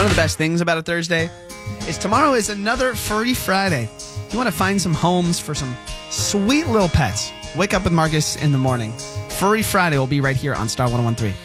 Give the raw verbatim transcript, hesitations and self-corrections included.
One of the best things about a Thursday is tomorrow is another Furry Friday. If you want to find some homes for some sweet little pets, wake up with Marcus in the morning. Furry Friday will be right here on Star one oh one three.